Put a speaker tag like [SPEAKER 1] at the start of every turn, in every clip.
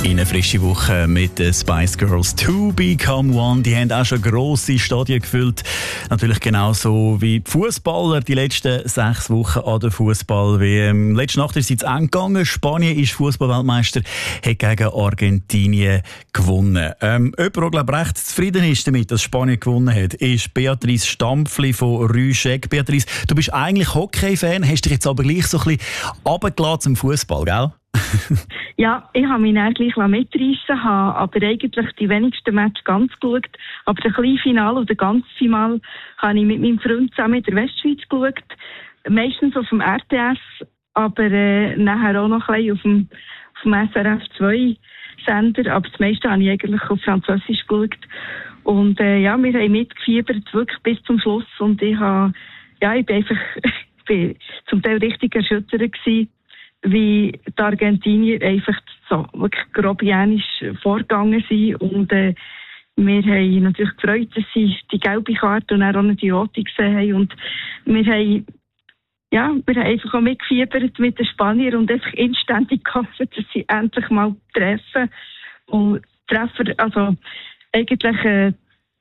[SPEAKER 1] In eine frische Woche mit den Spice Girls «To Become One». Die haben auch schon grosse Stadien gefüllt. Natürlich genauso wie die Fußballer die letzten 6 Wochen an der Fußball-WM. Letzte Nacht ist es zu Ende gegangen. Spanien ist Fußballweltmeister, hat gegen Argentinien gewonnen. Jemand, der glaube recht zufrieden ist damit, dass Spanien gewonnen hat, ist Beatrice Stampfli von Rüschegg. Beatrice, du bist eigentlich Hockey-Fan, hast dich jetzt aber gleich so ein bisschen runtergelassen zum Fußball, gell?
[SPEAKER 2] Ja, ich habe mich dann gleich mitreissen, habe aber eigentlich die wenigsten Matches ganz geschaut. Aber das kleine Finale oder ganz Finale habe ich mit meinem Freund zusammen in der Westschweiz geschaut. Meistens auf dem RTS, aber nachher auch noch ein bisschen auf dem SRF 2 Sender. Aber das meiste habe ich eigentlich auf Französisch geschaut. Und ja, wir haben mitgefiebert, wirklich bis zum Schluss. Und ich bin zum Teil richtig erschüttert gewesen, wie die Argentinier einfach so wirklich grobianisch vorgegangen sind. Und wir haben natürlich gefreut, dass sie die gelbe Karte und dann auch noch die rote gesehen haben. Und wir haben einfach auch mitgefiebert mit den Spaniern und einfach inständig gehofft, dass sie endlich mal treffen. Und Treffer, also eigentlich der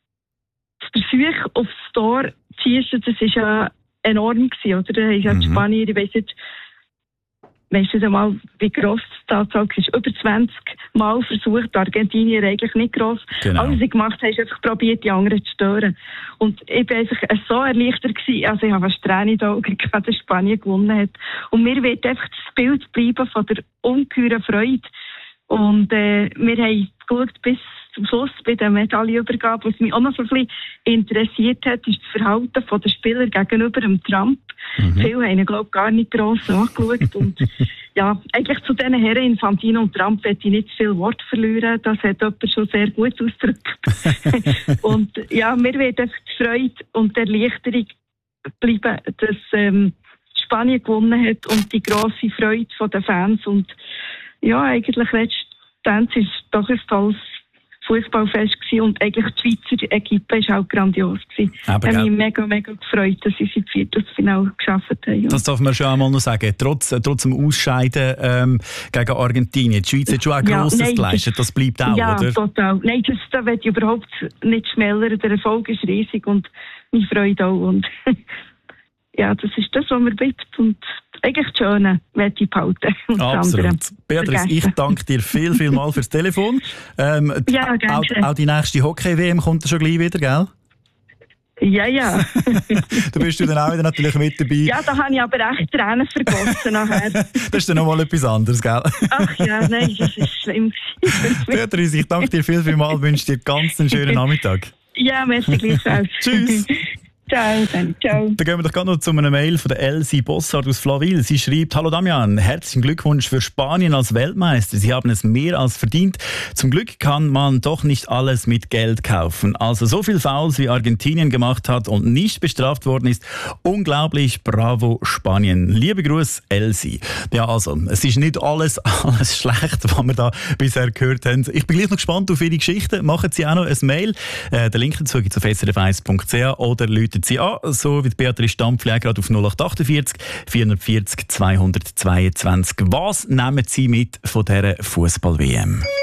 [SPEAKER 2] Versuch aufs Tor zu schiessen, das war ja enorm gewesen, oder? Da haben ja die Spanier, ich weiss nicht, weißt du einmal, wie gross die Tatsache ist? Über 20 Mal versucht, die Argentinier eigentlich nicht gross.
[SPEAKER 1] Genau.
[SPEAKER 2] Alles, was sie gemacht haben, ist einfach probiert, die anderen zu stören. Und ich war einfach so erleichtert gewesen, also ich habe fast Tränen in den Augen gehabt, dass Spanien gewonnen hat. Und mir wird einfach das Bild bleiben von der ungeheuren Freude. Und wir haben geschaut bis zum Schluss bei der Medaillenübergabe. Was mich auch noch so ein bisschen interessiert hat, ist das Verhalten der Spieler gegenüber dem Trump. Viele haben ihn, glaube ich, gar nicht gross angeschaut. Und ja, eigentlich zu diesen Herren Infantino und Trump werde ich nicht viel Wort verlieren. Das hat jemand schon sehr gut ausgedrückt. Und ja, mir wird einfach die Freude und die Erleichterung bleiben, dass Spanien gewonnen hat und die grosse Freude der Fans. Und ja, eigentlich letztendlich ist es doch ein tolles Fußballfest gewesen und eigentlich die Schweizer Equipe war auch grandios gewesen. Ich habe mich mega gefreut, dass sie ins Viertelfinale geschafft haben.
[SPEAKER 1] Das darf man schon einmal noch sagen. Trotz dem Ausscheiden gegen Argentinien. Die Schweiz hat schon auch Grosses geleistet. Das bleibt auch,
[SPEAKER 2] ja,
[SPEAKER 1] oder?
[SPEAKER 2] Ja, total. Nein, da will ich überhaupt nicht schmälern. Der Erfolg ist riesig und meine Freude auch. Und ja, das ist das, was mir bleibt. Und eigentlich das Schöne möchte ich behalten.
[SPEAKER 1] Absolut. Beatrice, ich danke dir viel mal fürs Telefon.
[SPEAKER 2] Ja, gerne.
[SPEAKER 1] Auch die nächste Hockey-WM kommt schon gleich wieder, gell?
[SPEAKER 2] Ja.
[SPEAKER 1] Da bist du dann auch wieder natürlich mit dabei.
[SPEAKER 2] Ja, da habe ich aber echt Tränen vergossen nachher.
[SPEAKER 1] Das ist dann nochmal etwas anderes, gell?
[SPEAKER 2] Ach ja, nein, das ist schlimm.
[SPEAKER 1] Beatrice, ich danke dir viel mal, wünsche dir ganz einen schönen Nachmittag.
[SPEAKER 2] Ja, merci gleichfalls.
[SPEAKER 1] Tschüss.
[SPEAKER 2] Ciao. Dann gehen
[SPEAKER 1] wir doch gerade noch zu einer Mail von der Elsie Bossard aus Flawil. Sie schreibt: Hallo Damian, herzlichen Glückwunsch für Spanien als Weltmeister. Sie haben es mehr als verdient. Zum Glück kann man doch nicht alles mit Geld kaufen. Also so viel Fouls wie Argentinien gemacht hat und nicht bestraft worden ist. Unglaublich, bravo Spanien. Liebe Gruß, Elsie. Ja, also, es ist nicht alles schlecht, was wir da bisher gehört haben. Ich bin gleich noch gespannt auf Ihre Geschichten. Machen Sie auch noch ein Mail. Den Link dazu gibt es auf srf1.ch oder läutet Sie an, so wie Beatrice Stampfli gerade auf 0848 440 222. Was nehmen Sie mit von dieser Fußball-WM?